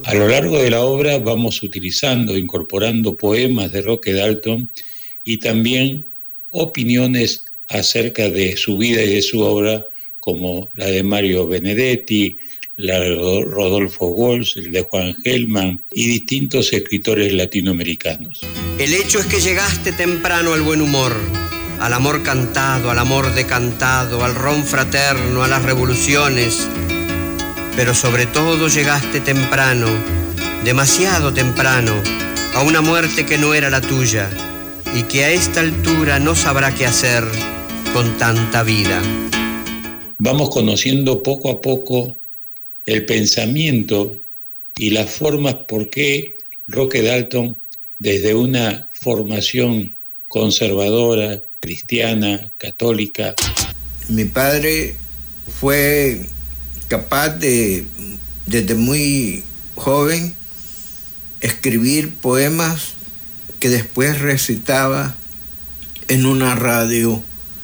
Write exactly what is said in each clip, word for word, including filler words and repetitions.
A lo largo de la obra vamos utilizando, incorporando poemas de Roque Dalton y también opiniones acerca de su vida y de su obra, como la de Mario Benedetti, la de Rodolfo Walsh, el de Juan Gelman y distintos escritores latinoamericanos. El hecho es que llegaste temprano al buen humor, al amor cantado, al amor decantado, al ron fraterno, a las revoluciones, pero sobre todo llegaste temprano, demasiado temprano, a una muerte que no era la tuya y que a esta altura no sabrá qué hacer con tanta vida. Vamos conociendo poco a poco el pensamiento y las formas por qué Roque Dalton, desde una formación conservadora, cristiana, católica. Mi padre fue capaz de, desde muy joven, escribir poemas que después recitaba en una radio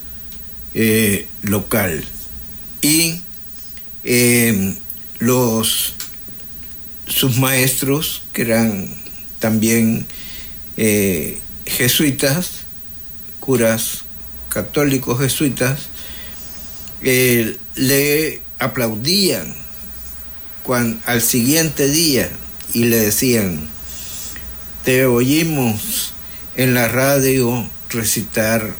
eh, local. Y eh, los, sus maestros, que eran también eh, jesuitas, curas católicos jesuitas, eh, le aplaudían cuando, al siguiente día, y le decían: te oímos en la radio recitar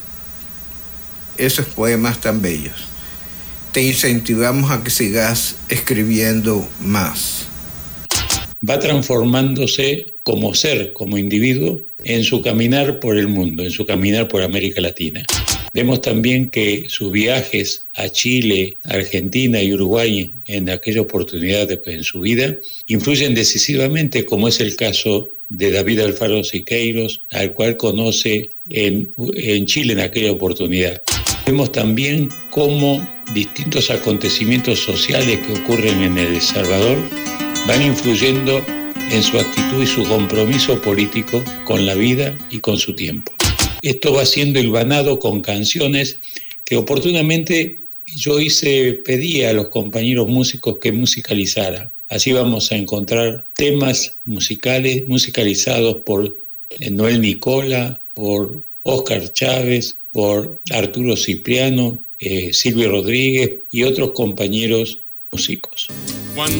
esos poemas tan bellos. Te incentivamos a que sigas escribiendo más. Va transformándose como ser, como individuo, en su caminar por el mundo, en su caminar por América Latina. Vemos también que sus viajes a Chile, Argentina y Uruguay en aquella oportunidad de, en su vida influyen decisivamente, como es el caso de David Alfaro Siqueiros, al cual conoce en, en Chile en aquella oportunidad. Vemos también cómo distintos acontecimientos sociales que ocurren en El Salvador van influyendo en su actitud y su compromiso político con la vida y con su tiempo. Esto va siendo hilvanado con canciones que oportunamente yo hice, pedí a los compañeros músicos que musicalizaran. Así vamos a encontrar temas musicales musicalizados por Noel Nicola, por Óscar Chávez, por Arturo Cipriano, eh, Silvio Rodríguez y otros compañeros músicos.